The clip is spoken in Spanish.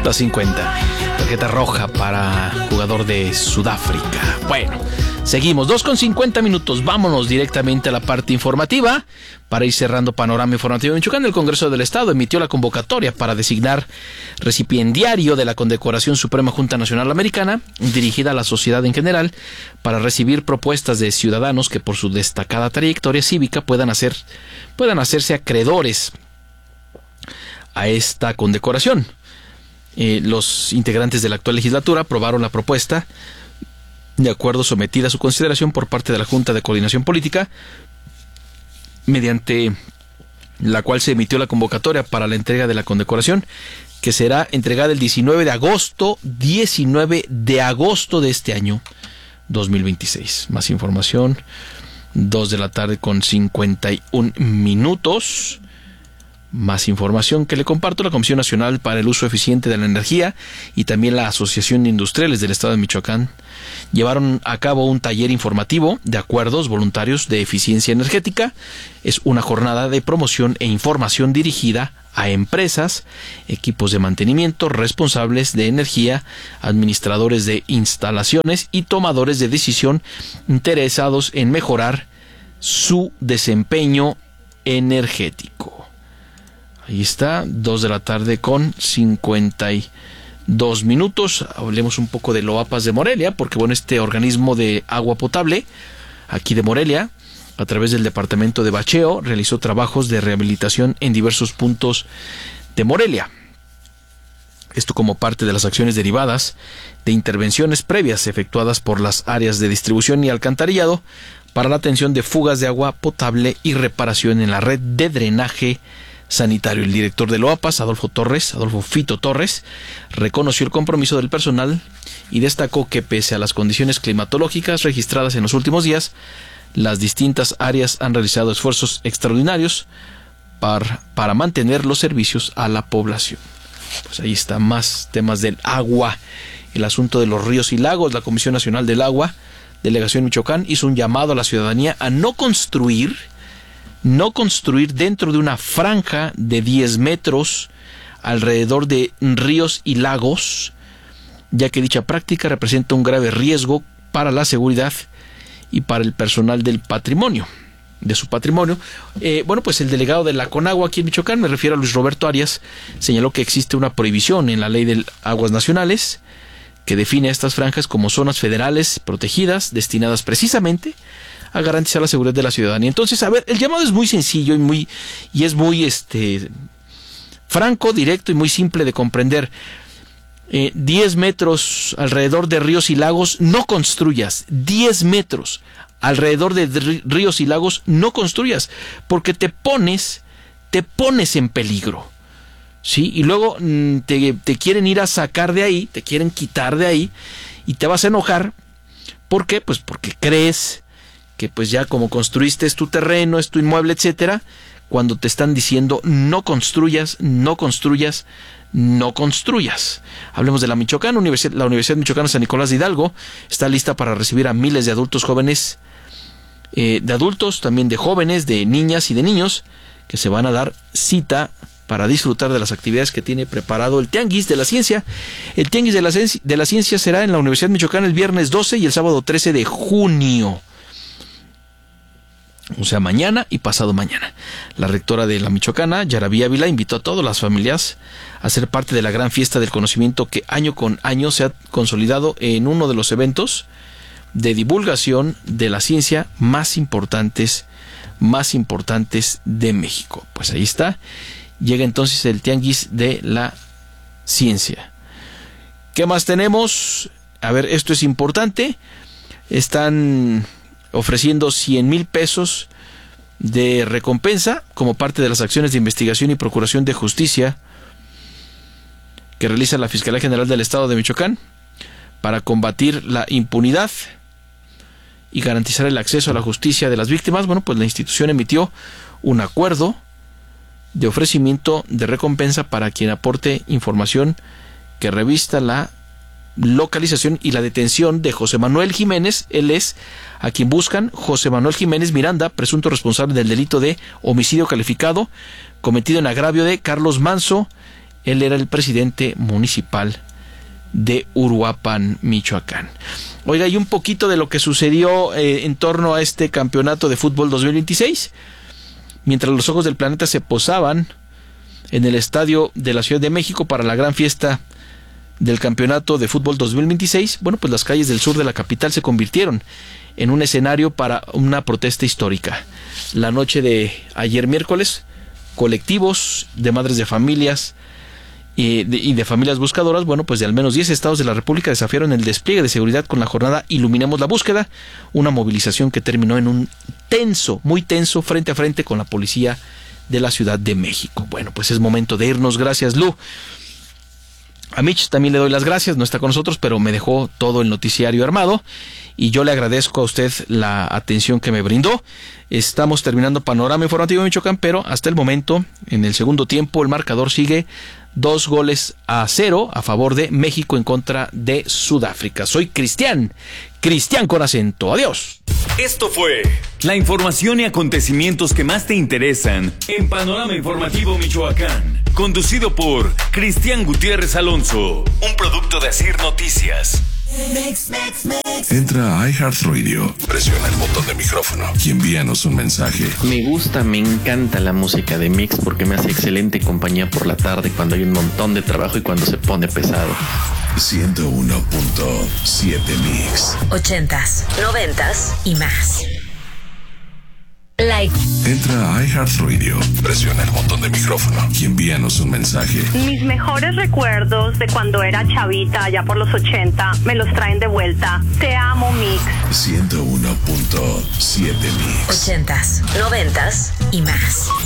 2.50. Tarjeta roja para jugador de Sudáfrica. Bueno, seguimos. 2:50. Vámonos directamente a la parte informativa. Para ir cerrando panorama informativo de Michoacán, el Congreso del Estado emitió la convocatoria para designar recipiendario de la Condecoración Suprema Junta Nacional Americana, dirigida a la sociedad en general, para recibir propuestas de ciudadanos que por su destacada trayectoria cívica puedan hacerse acreedores a esta condecoración. Los integrantes de la actual legislatura aprobaron la propuesta de acuerdo sometida a su consideración por parte de la Junta de Coordinación Política, mediante la cual se emitió la convocatoria para la entrega de la condecoración, que será entregada el 19 de agosto de este año 2026. Más información, 2:51. Más información que le comparto. La Comisión Nacional para el Uso Eficiente de la Energía y también la Asociación de Industriales del Estado de Michoacán llevaron a cabo un taller informativo de acuerdos voluntarios de eficiencia energética. Es una jornada de promoción e información dirigida a empresas, equipos de mantenimiento, responsables de energía, administradores de instalaciones y tomadores de decisión interesados en mejorar su desempeño energético. Ahí está, 2:52. Hablemos un poco de Loapas de Morelia, porque bueno, este organismo de agua potable aquí de Morelia, a través del departamento de bacheo, realizó trabajos de rehabilitación en diversos puntos de Morelia. Esto como parte de las acciones derivadas de intervenciones previas efectuadas por las áreas de distribución y alcantarillado para la atención de fugas de agua potable y reparación en la red de drenaje sanitario. El director de Loapas, Adolfo Fito Torres, reconoció el compromiso del personal y destacó que pese a las condiciones climatológicas registradas en los últimos días, las distintas áreas han realizado esfuerzos extraordinarios para mantener los servicios a la población. Pues ahí está, más temas del agua, el asunto de los ríos y lagos. La Comisión Nacional del Agua, Delegación Michoacán, hizo un llamado a la ciudadanía a no construir dentro de una franja de 10 metros alrededor de ríos y lagos, ya que dicha práctica representa un grave riesgo para la seguridad y para el personal de su patrimonio. Bueno, pues el delegado de la Conagua aquí en Michoacán, me refiero a Luis Roberto Arias, señaló que existe una prohibición en la Ley de Aguas Nacionales que define estas franjas como zonas federales protegidas destinadas precisamente a garantizar la seguridad de la ciudadanía. Entonces, a ver, el llamado es muy sencillo y es muy franco, directo y muy simple de comprender. 10 metros alrededor de ríos y lagos, no construyas. 10 metros alrededor de ríos y lagos, no construyas, porque te pones en peligro, ¿sí? Y luego te quieren ir a sacar de ahí, te quieren quitar de ahí, y te vas a enojar. ¿Por qué? Pues porque crees que pues ya como construiste es tu terreno, es tu inmueble, etcétera, cuando te están diciendo no construyas. Hablemos de la Michoacán. La Universidad Michoacana San Nicolás de Hidalgo está lista para recibir a miles de adultos jóvenes, de adultos, también de jóvenes, de niñas y de niños, que se van a dar cita para disfrutar de las actividades que tiene preparado el Tianguis de la Ciencia. El Tianguis de la Ciencia será en la Universidad Michoacana el viernes 12 y el sábado 13 de junio. O sea, mañana y pasado mañana. La rectora de la Michoacana, Yaraví Ávila, invitó a todas las familias a ser parte de la gran fiesta del conocimiento que año con año se ha consolidado en uno de los eventos de divulgación de la ciencia más importantes de México. Pues ahí está. Llega entonces el Tianguis de la Ciencia. ¿Qué más tenemos? A ver, esto es importante. Están ofreciendo 100,000 pesos de recompensa como parte de las acciones de investigación y procuración de justicia que realiza la Fiscalía General del Estado de Michoacán para combatir la impunidad y garantizar el acceso a la justicia de las víctimas. Bueno, pues la institución emitió un acuerdo de ofrecimiento de recompensa para quien aporte información que revista la localización y la detención de José Manuel Jiménez. Él es a quien buscan, José Manuel Jiménez Miranda, presunto responsable del delito de homicidio calificado cometido en agravio de Carlos Manso Él era el presidente municipal de Uruapan, Michoacán. Oiga, y un poquito de lo que sucedió en torno a este campeonato de fútbol 2026. Mientras los ojos del planeta se posaban en el estadio de la Ciudad de México para la gran fiesta del campeonato de fútbol 2026, bueno, pues las calles del sur de la capital se convirtieron en un escenario para una protesta histórica. La noche de ayer miércoles, colectivos de madres de familias y de familias buscadoras, bueno, pues de al menos 10 estados de la República desafiaron el despliegue de seguridad con la jornada Iluminemos la Búsqueda, una movilización que terminó en un muy tenso frente a frente con la policía de la Ciudad de México. Bueno, pues es momento de irnos. Gracias, Lu. A Mitch también le doy las gracias, no está con nosotros, pero me dejó todo el noticiario armado y yo le agradezco a usted la atención que me brindó. Estamos terminando Panorama Informativo de Michoacán, pero hasta el momento, en el segundo tiempo, el marcador sigue 2-0 a favor de México en contra de Sudáfrica. Soy Cristian con acento. Adiós. Esto fue la información y acontecimientos que más te interesan en Panorama Informativo Michoacán, conducido por Cristian Gutiérrez Alonso, un producto de Asir Noticias. Entra a iHeartRadio, presiona el botón de micrófono y envíanos un mensaje. Me encanta la música de Mix porque me hace excelente compañía por la tarde cuando hay un montón de trabajo y cuando se pone pesado. 101.7 Mix. 80s, 90s y más. Like. Entra a iHeartRadio, presiona el botón de micrófono y envíanos un mensaje. Mis mejores recuerdos de cuando era chavita, allá por los 80, me los traen de vuelta. Te amo, Mix. 101.7 Mix. 80s, 90s y más.